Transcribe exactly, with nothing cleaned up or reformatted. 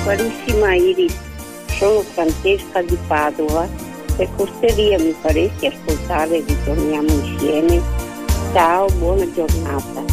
Carissima Iris, sono Francesca di Padova. Per cortesia mi faresti ascoltare Ritorniamo insieme? Ciao, buona giornata.